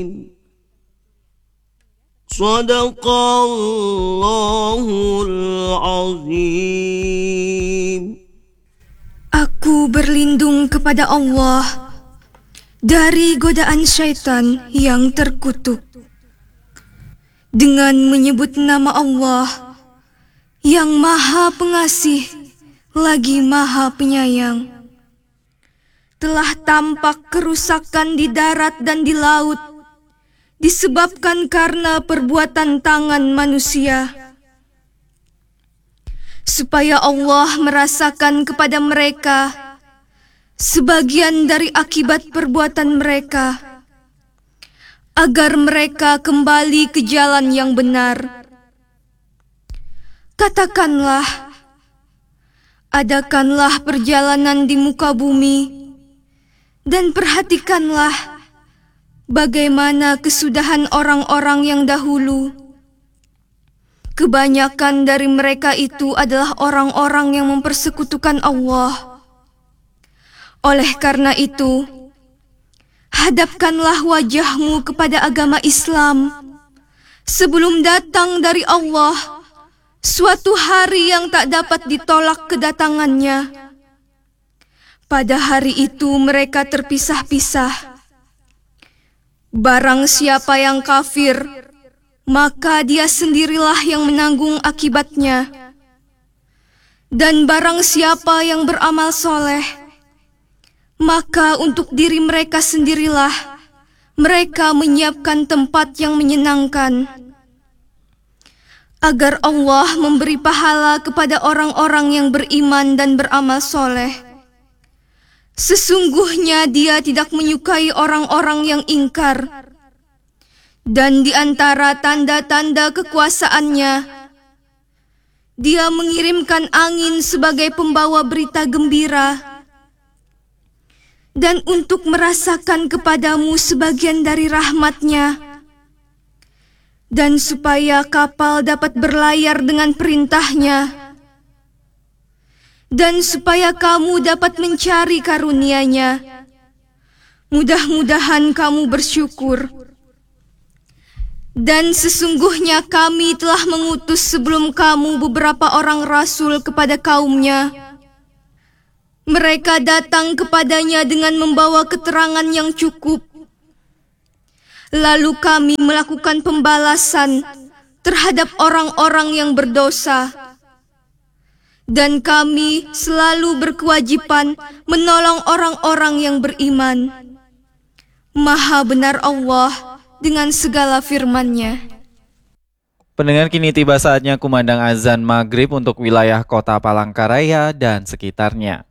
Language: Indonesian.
Shadaqallahul azim. Aku berlindung kepada Allah dari godaan syaitan yang terkutuk dengan menyebut nama Allah yang Maha Pengasih lagi Maha Penyayang. Telah tampak kerusakan di darat dan di laut disebabkan karena perbuatan tangan manusia, supaya Allah merasakan kepada mereka sebagian dari akibat perbuatan mereka, agar mereka kembali ke jalan yang benar. Katakanlah, adakanlah perjalanan di muka bumi, dan perhatikanlah bagaimana kesudahan orang-orang yang dahulu. Kebanyakan dari mereka itu adalah orang-orang yang mempersekutukan Allah. Oleh karena itu, hadapkanlah wajahmu kepada agama Islam sebelum datang dari Allah suatu hari yang tak dapat ditolak kedatangannya. Pada hari itu mereka terpisah-pisah. Barang siapa yang kafir, maka dia sendirilah yang menanggung akibatnya. Dan barang siapa yang beramal soleh, maka untuk diri mereka sendirilah mereka menyiapkan tempat yang menyenangkan, agar Allah memberi pahala kepada orang-orang yang beriman dan beramal soleh. Sesungguhnya Dia tidak menyukai orang-orang yang ingkar. Dan di antara tanda-tanda kekuasaannya, Dia mengirimkan angin sebagai pembawa berita gembira, dan untuk merasakan kepadamu sebagian dari rahmat-Nya, dan supaya kapal dapat berlayar dengan perintah-Nya, dan supaya kamu dapat mencari karunia-Nya. Mudah-mudahan kamu bersyukur. Dan sesungguhnya kami telah mengutus sebelum kamu beberapa orang rasul kepada kaumnya. Mereka datang kepadanya dengan membawa keterangan yang cukup. Lalu kami melakukan pembalasan terhadap orang-orang yang berdosa. Dan kami selalu berkewajiban menolong orang-orang yang beriman. Maha benar Allah dengan segala firman-Nya. Pendengar, kini tiba saatnya kumandang azan maghrib untuk wilayah kota Palangkaraya dan sekitarnya.